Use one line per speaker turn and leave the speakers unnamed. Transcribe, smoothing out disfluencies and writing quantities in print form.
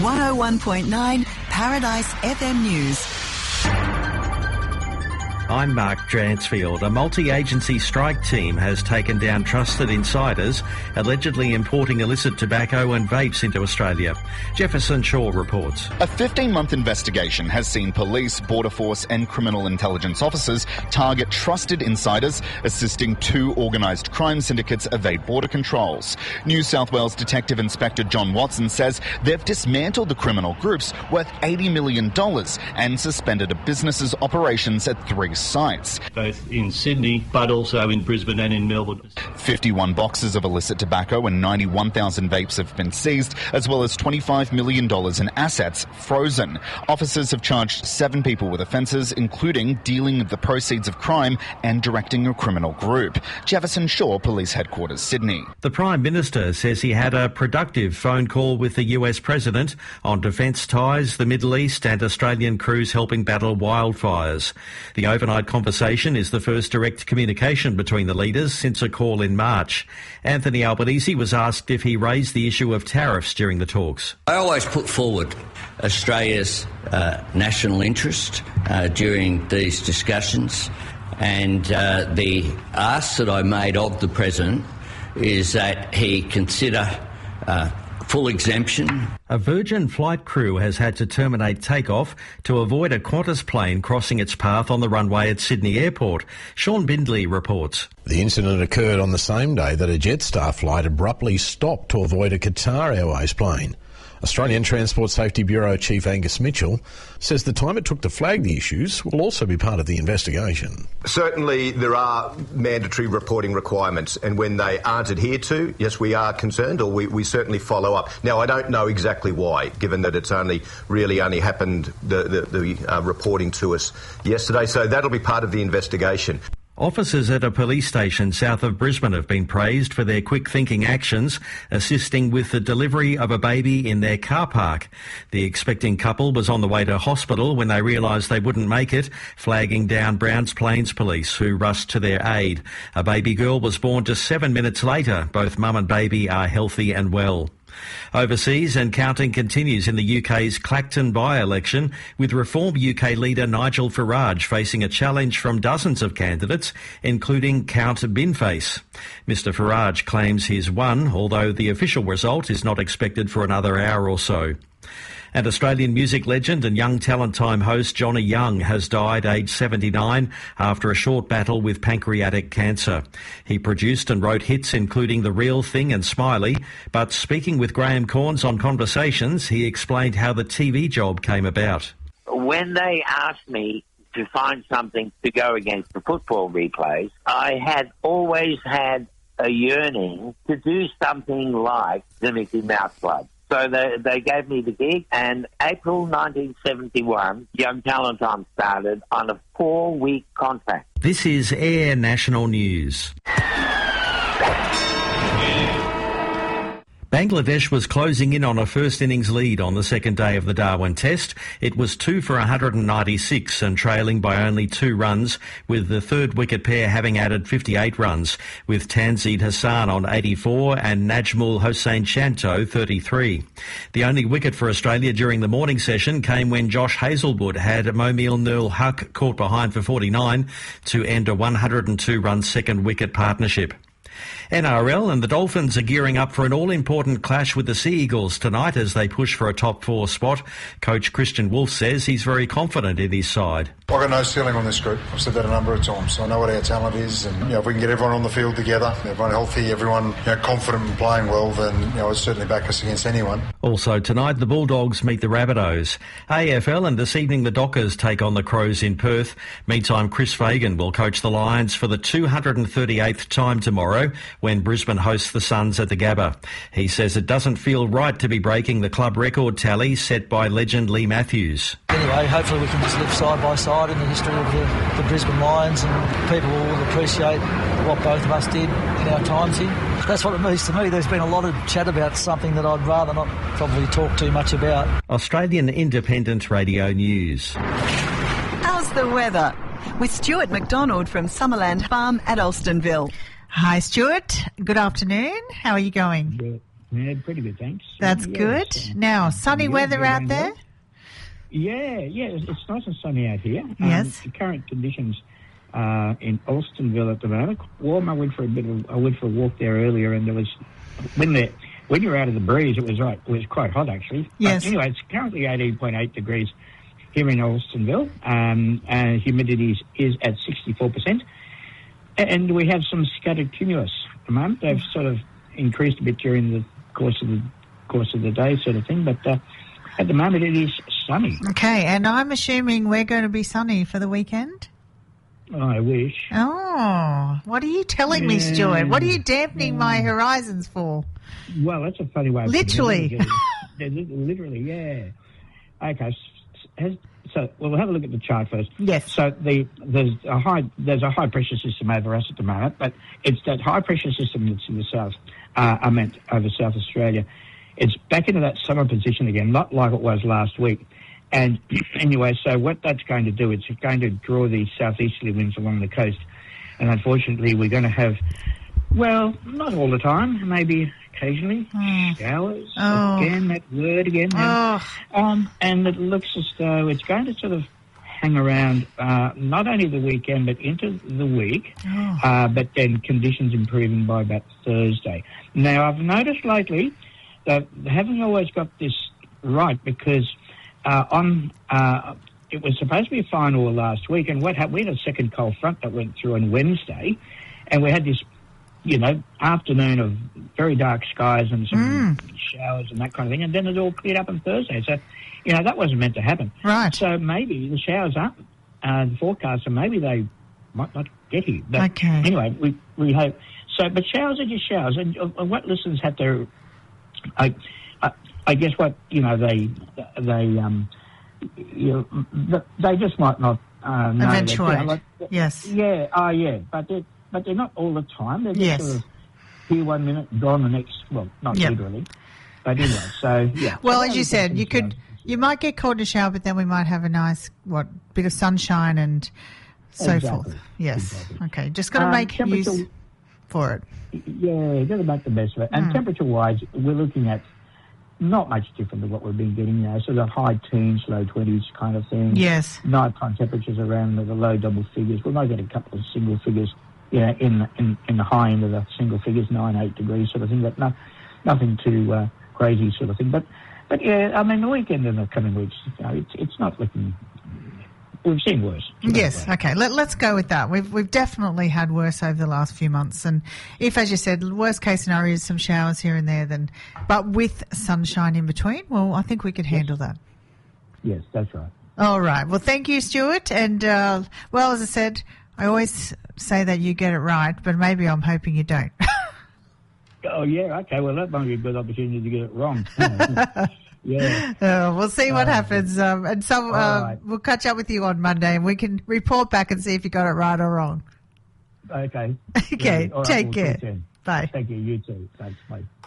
101.9 Paradise FM News.
I'm Mark Dransfield. A multi-agency strike team has taken down trusted insiders allegedly importing illicit tobacco and vapes into Australia. Jefferson Shaw reports.
A 15-month investigation has seen police, border force and criminal intelligence officers target trusted insiders assisting 2 organised crime syndicates evade border controls. New South Wales Detective Inspector John Watson says they've dismantled the criminal groups worth $80 million and suspended a business's operations at 3 sites.
Both in Sydney, but also in Brisbane and in Melbourne.
51 boxes of illicit tobacco and 91,000 vapes have been seized, as well as $25 million in assets frozen. Officers have charged 7 people with offences, including dealing with the proceeds of crime and directing a criminal group. Jefferson Shaw, Police Headquarters, Sydney.
The Prime Minister says he had a productive phone call with the US President on defence ties, the Middle East and Australian crews helping battle wildfires. The overnight conversation is the first direct communication between the leaders since a call in March. Anthony Albanese was asked if he raised the issue of tariffs during the talks.
I always put forward Australia's national interest during these discussions, and the ask that I made of the President is that he consider full exemption.
A Virgin flight crew has had to terminate takeoff to avoid a Qantas plane crossing its path on the runway at Sydney Airport. Sean Bindley reports.
The incident occurred on the same day that a Jetstar flight abruptly stopped to avoid a Qatar Airways plane. Australian Transport Safety Bureau Chief Angus Mitchell says the time it took to flag the issues will also be part of the investigation.
Certainly there are mandatory reporting requirements, and when they aren't adhered to, yes, we are concerned, or we certainly follow up. Now, I don't know exactly why, given that it's only happened, the reporting to us yesterday, so that'll be part of the investigation.
Officers at a police station south of Brisbane have been praised for their quick-thinking actions, assisting with the delivery of a baby in their car park. The expecting couple was on the way to hospital when they realised they wouldn't make it, flagging down Browns Plains police, who rushed to their aid. A baby girl was born just 7 minutes later. Both mum and baby are healthy and well. Overseas, and counting continues in the UK's Clacton by-election, with Reform UK leader Nigel Farage facing a challenge from dozens of candidates, including Count Binface. Mr Farage claims he's won, although the official result is not expected for another hour or so. And Australian music legend and Young Talent Time host Johnny Young has died aged 79 after a short battle with pancreatic cancer. He produced and wrote hits including The Real Thing and Smiley, but speaking with Graham Corns on Conversations, he explained how the TV job came about.
When they asked me to find something to go against the football replays, I had always had a yearning to do something like the Mickey Mouse Club. So they gave me the gig, and April 1971, Young Talent Time started on a 4-week contract.
This is Air National News. Bangladesh was closing in on a first innings lead on the second day of the Darwin Test. It was 2 for 196 and trailing by only 2 runs, with the third wicket pair having added 58 runs, with Tanzid Hassan on 84 and Najmul Hossain Shanto 33. The only wicket for Australia during the morning session came when Josh Hazlewood had Momil Nurul Haq caught behind for 49 to end a 102-run second wicket partnership. NRL and the Dolphins are gearing up for an all-important clash with the Sea Eagles tonight as they push for a top 4 spot. Coach Christian Wolf says he's very confident in his side.
I've got no ceiling on this group. I've said that a number of times. I know what our talent is, and if we can get everyone on the field together, everyone healthy, everyone confident and playing well, then I'll certainly back us against anyone.
Also tonight, the Bulldogs meet the Rabbitohs. AFL, and this evening the Dockers take on the Crows in Perth. Meantime, Chris Fagan will coach the Lions for the 238th time tomorrow when Brisbane hosts the Suns at the Gabba. He says it doesn't feel right to be breaking the club record tally set by legend Lee Matthews.
Anyway, hopefully we can just live side by side in the history of the Brisbane Lions, and people will appreciate what both of us did in our times here. That's what it means to me. There's been a lot of chat about something that I'd rather not probably talk too much about.
Australian Independent Radio News.
How's the weather? With Stuart McDonald from Summerland Farm at Alstonville.
Hi, Stuart. Good afternoon. How are you going? Yeah, pretty good, thanks.
That's good. Now, sunny weather out there?
Yeah, it's nice and sunny out here.
Yes.
The current conditions in Alstonville at the moment, warm. I went for a walk there earlier, and there was when you were out of the breeze, it was quite hot actually.
Yes.
But anyway, it's currently 18.8 degrees here in Alstonville. Humidity is at 64%, and we have some scattered cumulus at the moment. They've sort of increased a bit during the course of the day, sort of thing. But at the moment, it is sunny.
Okay, and I'm assuming we're going to be sunny for the weekend.
I wish.
Oh, what are you telling me, Stuart? What are you dampening my horizons for?
Well, that's a funny way of
literally.
Literally, yeah. Okay, so we'll have a look at the chart first.
Yes.
So there's a high pressure system over us at the moment, but it's that high pressure system that's in the south. I meant over South Australia. It's back into that summer position again, not like it was last week. And anyway, so what that's going to do, it's going to draw these southeasterly winds along the coast. And unfortunately, we're going to have, well, not all the time, maybe occasionally, showers. Again, that word again. And it looks as though it's going to sort of hang around not only the weekend, but into the week. But then conditions improving by about Thursday. Now, I've noticed lately that they haven't always got this right, because it was supposed to be a fine all last week, and we had a second cold front that went through on Wednesday, and we had this, afternoon of very dark skies and some showers and that kind of thing, and then it all cleared up on Thursday. So, that wasn't meant to happen.
Right.
So maybe the showers aren't the forecast, and maybe they might not get here. But
okay.
Anyway, we hope so. But showers are just showers, and what listeners have to, I guess what they just might not know.
Eventuate. Yes.
Yeah. But they're not all the time. They're just sort of here 1 minute, gone the next. Well, not literally, but anyway. So yeah.
Well, as you said, you might get caught in a shower, but then we might have a nice bit of sunshine and so forth. Yes.
Exactly.
Okay. Just got to make use for it.
Yeah, got to make the best of it. And temperature-wise, we're looking at not much different than what we've been getting now. So the high teens, low 20s kind of thing.
Yes.
Nighttime temperatures around the low double figures. We might get a couple of single figures, in the high end of the single figures, 9, 8 degrees sort of thing. But nothing too crazy sort of thing. But yeah, I mean, the weekend and the coming weeks, it's not looking. We've seen worse.
Yes, okay. Let's go with that. We've definitely had worse over the last few months, and if, as you said, worst case scenario is some showers here and there, but with sunshine in between, well, I think we could handle that.
Yes, that's right.
All right. Well, thank you, Stuart. And as I said, I always say that you get it right, but maybe I'm hoping you don't.
Oh yeah, okay. Well, that might be a good opportunity to get it wrong. Yeah.
We'll see what happens. We'll catch up with you on Monday, and we can report back and see if you got it right or wrong.
Okay.
Okay.
Right,
Take care. Bye.
Thank you. You too. Thanks. Bye.